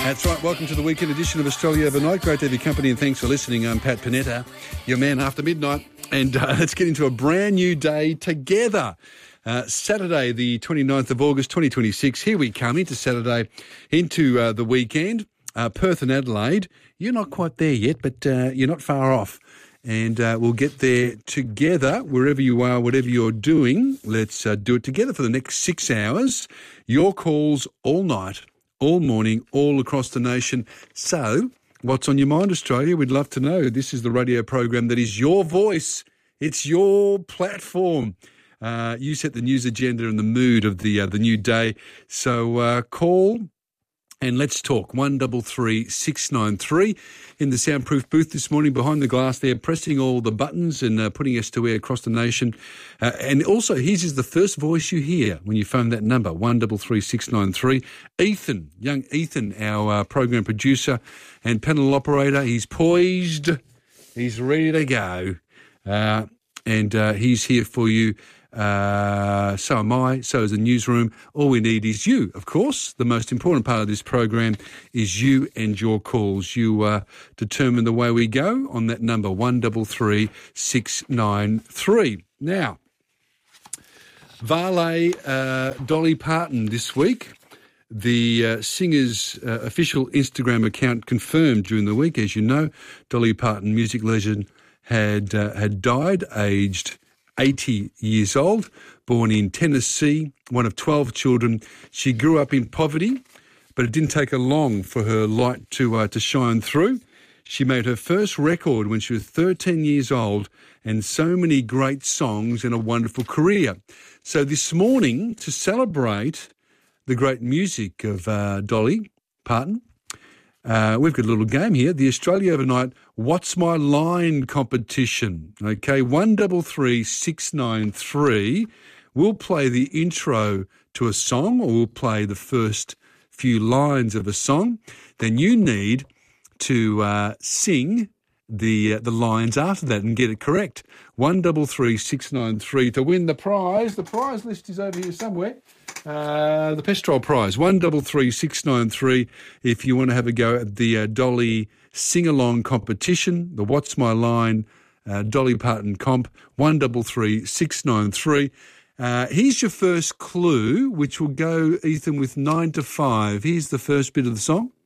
That's right. Welcome to the weekend edition of Australia Overnight. Great to have your company and thanks for listening. I'm Pat Panetta, your man after midnight. And let's get into a brand new day together. Saturday, the 29th of August, 2026. Here we come into Saturday, into the weekend. Perth and Adelaide. You're not quite there yet, but you're not far off. And we'll get there together, wherever you are, whatever you're doing. Let's do it together for the next 6 hours. Your calls all night, all morning, all across the nation. So, what's on your mind, Australia? We'd love to know. This is the radio program that is your voice. It's your platform. You set the news agenda and the mood of the new day. So call and let's talk. 133 693 in the soundproof booth this morning behind the glass there, pressing all the buttons and putting us to air across the nation. And also, his is the first voice you hear when you phone that number, 133 693. Ethan, young Ethan, our program producer and panel operator, he's poised, he's ready to go. And he's here for you. So am I, so is the newsroom. All we need is you, of course. The most important part of this program is you and your calls. You determine the way we go on that number, 133 693. Now, Vale, Dolly Parton this week. The singer's official Instagram account confirmed during the week, as you know, Dolly Parton, music legend, had died, aged 80 years old, born in Tennessee, one of 12 children. She grew up in poverty, but it didn't take her long for her light to shine through. She made her first record when she was 13 years old, and so many great songs and a wonderful career. So this morning, to celebrate the great music of Dolly Parton, we've got a little game here, the Australia Overnight What's My Line competition. Okay, 133 693. We'll play the intro to a song, or we'll play the first few lines of a song. Then you need to sing the lines after that and get it correct. 133 693 to win the prize. The prize list is over here somewhere. The Pestrol Prize, 133 693 if you want to have a go at the Dolly sing-along competition, the What's My Line Dolly Parton comp, 133 693. Here's your first clue, which will go, Ethan, with 9 to 5. Here's the first bit of the song.